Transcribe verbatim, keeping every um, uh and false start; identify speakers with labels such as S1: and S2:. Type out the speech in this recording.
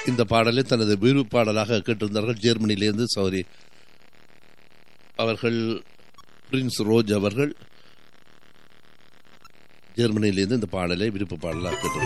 S1: இந்த பாடலை தனது விருப்ப பாடலாக கேட்டிருந்தார்கள். ஜெர்மனியிலிருந்து சௌரி அவர்கள், பிரின்ஸ் ரோஜ் அவர்கள் ஜெர்மனியிலிருந்து இந்த பாடலை விருப்ப பாடலாக கேட்டிருந்தார்.